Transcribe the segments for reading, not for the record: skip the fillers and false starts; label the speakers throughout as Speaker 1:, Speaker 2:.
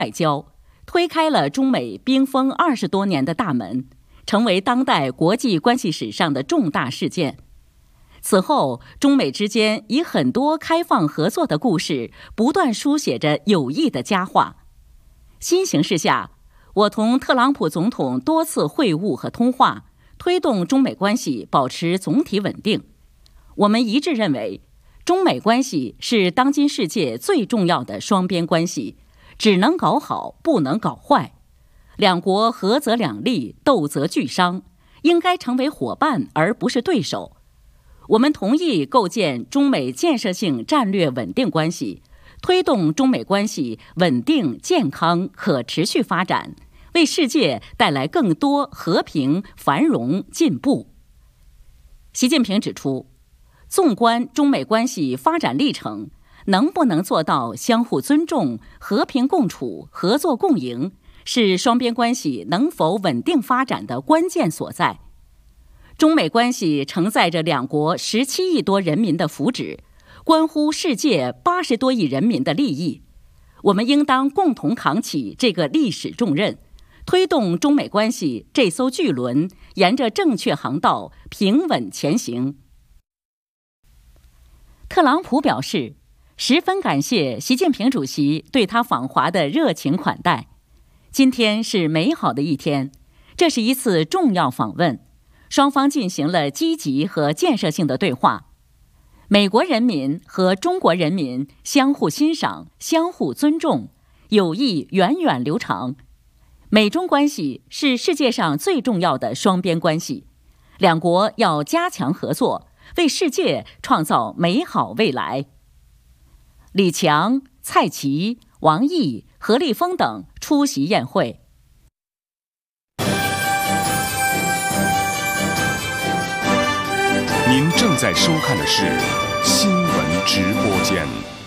Speaker 1: 外交，推开了中美冰封20多年的大门，成为当代国际关系史上的重大事件。此后，中美之间以很多开放合作的故事不断书写着有益的佳话。新形势下，我同特朗普总统多次会晤和通话，推动中美关系保持总体稳定。我们一致认为，中美关系是当今世界最重要的双边关系，只能搞好，不能搞坏。两国合则两利，斗则俱伤，应该成为伙伴而不是对手。我们同意构建中美建设性战略稳定关系，推动中美关系稳定、健康、可持续发展，为世界带来更多和平、繁荣、进步。习近平指出，纵观中美关系发展历程，能不能做到相互尊重、和平共处、合作共赢，是双边关系能否稳定发展的关键所在。中美关系承载着两国17亿多人民的福祉，关乎世界80多亿人民的利益。我们应当共同扛起这个历史重任，推动中美关系这艘巨轮沿着正确航道平稳前行。特朗普表示，十分感谢习近平主席对他访华的热情款待。今天是美好的一天，这是一次重要访问，双方进行了积极和建设性的对话。美国人民和中国人民相互欣赏、相互尊重，友谊源远流长。美中关系是世界上最重要的双边关系，两国要加强合作，为世界创造美好未来。李强、蔡奇、王毅、何立峰等出席宴会。
Speaker 2: 您正在收看的是新闻直播间。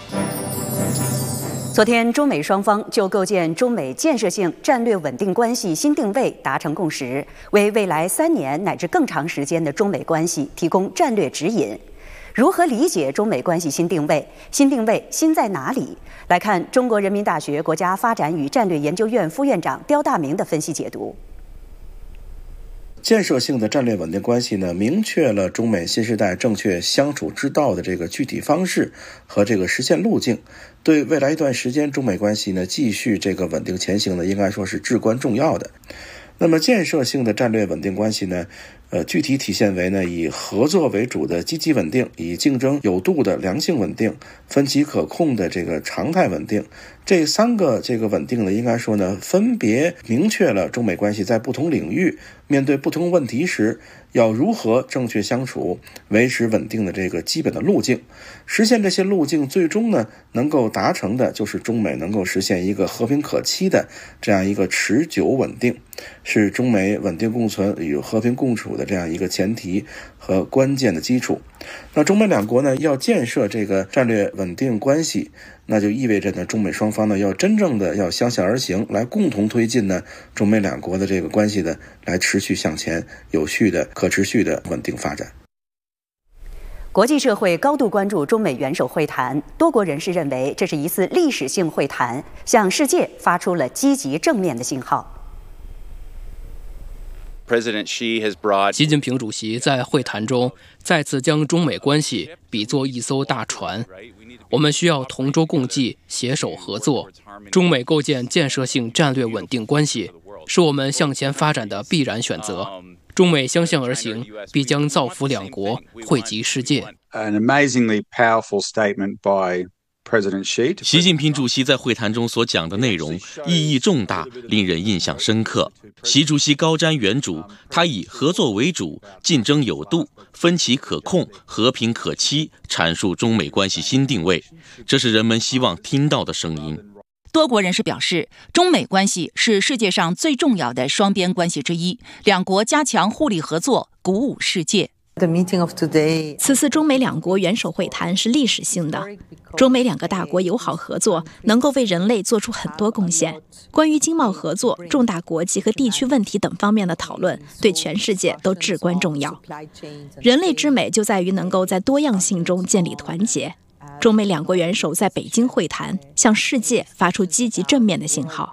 Speaker 3: 昨天，中美双方就构建中美建设性战略稳定关系新定位达成共识，为未来3年乃至更长时间的中美关系提供战略指引。如何理解中美关系新定位？新定位新在哪里？来看中国人民大学国家发展与战略研究院副院长刁大明的分析解读。
Speaker 4: 建设性的战略稳定关系呢，明确了中美新时代正确相处之道的这个具体方式和这个实现路径，对未来一段时间中美关系呢继续这个稳定前行呢，应该说是至关重要的。那么建设性的战略稳定关系呢，具体体现为呢，以合作为主的积极稳定，以竞争有度的良性稳定，分歧可控的这个常态稳定。这3个这个稳定呢，应该说呢，分别明确了中美关系在不同领域面对不同问题时要如何正确相处，维持稳定的这个基本的路径。实现这些路径，最终呢能够达成的就是中美能够实现一个和平可期的这样一个持久稳定，是中美稳定共存与和平共处的这样一个前提和关键的基础。那中美两国呢要建设这个战略稳定关系，那就意味着呢中美双方呢要真正的要相向而行，来共同推进呢中美两国的这个关系的来持续向前，有序的可持续的稳定发展。
Speaker 3: 国际社会高度关注中美元首会谈，多国人士认为这是一次历史性会谈，向世界发出了积极正面的信号。
Speaker 5: 习近平主席在会谈中再次将中美关系比作一艘大船，我们需要同舟共济，携手合作。中美构建建设性战略稳定关系，是我们向前发展的必然选择。中美相向而行，必将造福两国，惠及世界。
Speaker 6: 习近平主席在会谈中所讲的内容意义重大，令人印象深刻。习主席高瞻远瞩，他以合作为主、竞争有度、分歧可控、和平可期阐述中美关系新定位，这是人们希望听到的声音。
Speaker 7: 多国人士表示，中美关系是世界上最重要的双边关系之一，两国加强互利合作，鼓舞世界。
Speaker 8: 此次中美两国元首会谈是历史性的，中美2个大国友好合作能够为人类做出很多贡献。关于经贸合作、重大国际和地区问题等方面的讨论，对全世界都至关重要。人类之美就在于能够在多样性中建立团结。 中美两国元首在北京会谈，向世界发出积极正面的信号。